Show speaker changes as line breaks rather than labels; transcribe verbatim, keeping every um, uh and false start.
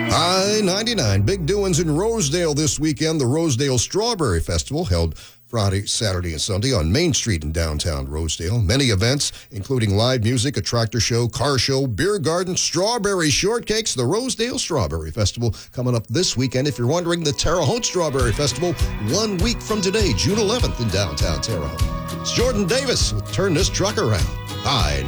I ninety-nine, big doings in Rosedale this weekend. The Rosedale Strawberry Festival held Friday, Saturday, and Sunday on Main Street in downtown Rosedale. Many events, including live music, a tractor show, car show, beer garden, strawberry shortcakes. The Rosedale Strawberry Festival coming up this weekend. If you're wondering, the Terre Haute Strawberry Festival one week from today, June eleventh in downtown Terre Haute. It's Jordan Davis with Turn This Truck Around. I